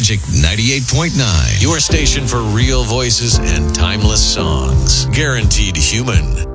Magic 98.9. Your station for real voices and timeless songs. Guaranteed human.